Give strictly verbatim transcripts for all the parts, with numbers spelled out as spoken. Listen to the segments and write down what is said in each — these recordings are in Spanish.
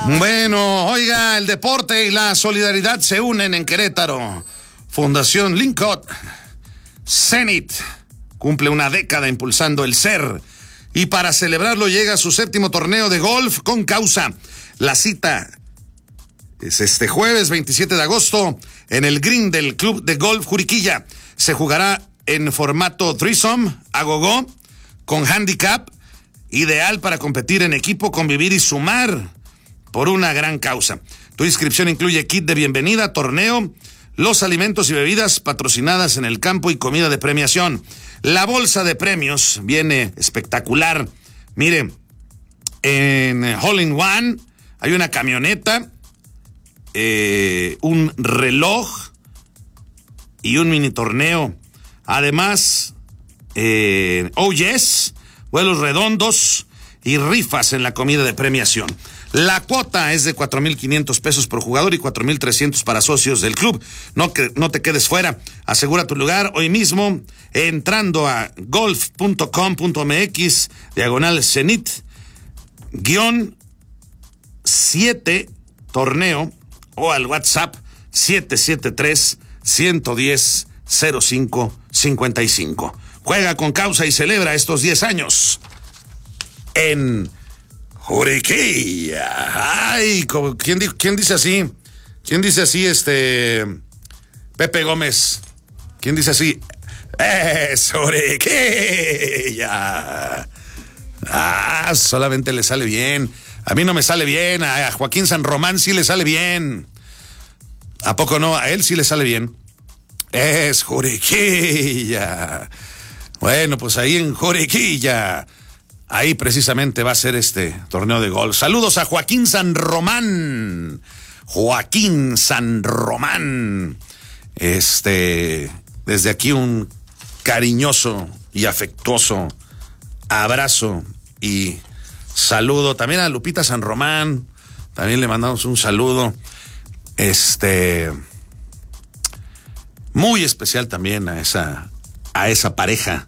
Bueno, oiga, el deporte y la solidaridad se unen en Querétaro. Fundación Lincoln Zenit cumple una década impulsando el ser y para celebrarlo llega su séptimo torneo de golf con causa. La cita es este jueves veintisiete de agosto en el green del Club de Golf Juriquilla. Se jugará en formato threesome, a gogo, con handicap, ideal para competir en equipo, convivir y sumar por una gran causa. Tu inscripción incluye kit de bienvenida, torneo, los alimentos y bebidas patrocinadas en el campo y comida de premiación. La bolsa de premios viene espectacular. Mire, en Hole in One hay una camioneta, eh, un reloj y un mini torneo. Además, eh, oh yes, vuelos redondos y rifas en la comida de premiación. La cuota es de cuatro mil quinientos pesos por jugador y cuatro mil trescientos para socios del club. No, que, no te quedes fuera. Asegura tu lugar hoy mismo entrando a golf punto com punto m x diagonal Zenit guión siete torneo o al WhatsApp siete siete tres, uno uno cero, cero cinco cinco cinco. Juega con causa y celebra estos diez años en Juriquilla. Ay, ¿quién, ¿quién dice así? ¿Quién dice así, este... Pepe Gómez? ¿Quién dice así? ¡Es Juriquilla! Ah, solamente le sale bien. A mí no me sale bien. A Joaquín San Román sí le sale bien. ¿A poco no? A él sí le sale bien. ¡Es Juriquilla! Bueno, pues ahí en Juriquilla, ahí precisamente va a ser este torneo de golf. Saludos a Joaquín San Román. Joaquín San Román. Este, desde aquí un cariñoso y afectuoso abrazo y saludo. También a Lupita San Román. También le mandamos un saludo. Este, muy especial también a esa, a esa pareja.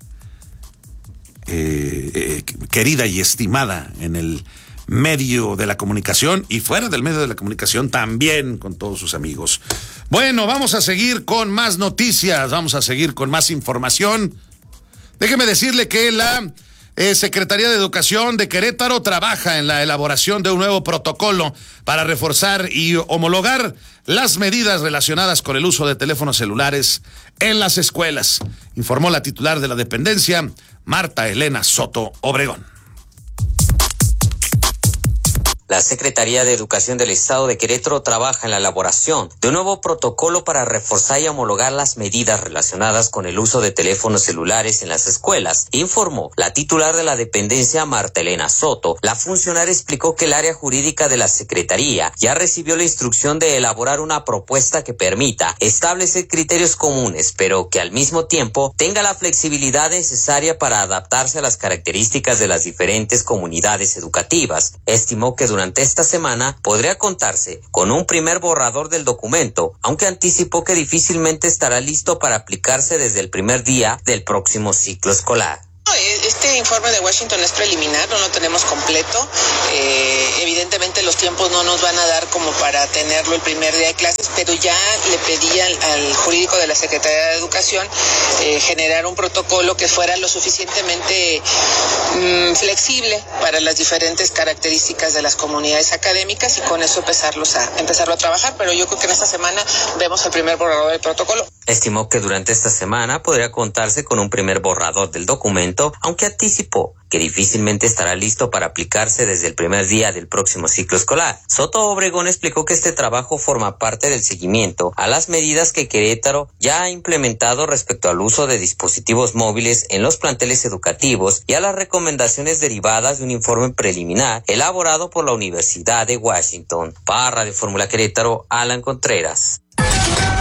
Eh, eh, querida y estimada en el medio de la comunicación y fuera del medio de la comunicación también con todos sus amigos. Bueno, vamos a seguir con más noticias, vamos a seguir con más información. Déjeme decirle que la eh, Secretaría de Educación de Querétaro trabaja en la elaboración de un nuevo protocolo para reforzar y homologar las medidas relacionadas con el uso de teléfonos celulares en las escuelas, informó la titular de la dependencia, Marta Elena Soto Obregón. La Secretaría de Educación del Estado de Querétaro trabaja en la elaboración de un nuevo protocolo para reforzar y homologar las medidas relacionadas con el uso de teléfonos celulares en las escuelas, informó la titular de la dependencia, Marta Elena Soto. La funcionaria explicó que el área jurídica de la Secretaría ya recibió la instrucción de elaborar una propuesta que permita establecer criterios comunes, pero que al mismo tiempo tenga la flexibilidad necesaria para adaptarse a las características de las diferentes comunidades educativas. Estimó que durante Durante esta semana podría contarse con un primer borrador del documento, aunque anticipó que difícilmente estará listo para aplicarse desde el primer día del próximo ciclo escolar. Este informe de Washington es preliminar, no lo tenemos completo. Eh, evidentemente los tiempos no nos van a dar como para tenerlo el primer día de clases, pero ya le pedí al, al jurídico de la Secretaría de Educación eh, generar un protocolo que fuera lo suficientemente mmm, flexible para las diferentes características de las comunidades académicas y con eso empezarlos a, empezarlo a trabajar, pero yo creo que en esta semana vemos el primer borrador del protocolo. Estimó que durante esta semana podría contarse con un primer borrador del documento, aunque anticipó que difícilmente estará listo para aplicarse desde el primer día del próximo ciclo escolar. Soto Obregón explicó que este trabajo forma parte del seguimiento a las medidas que Querétaro ya ha implementado respecto al uso de dispositivos móviles en los planteles educativos y a las recomendaciones derivadas de un informe preliminar elaborado por la Universidad de Washington. Para Radio Fórmula Querétaro, Alan Contreras.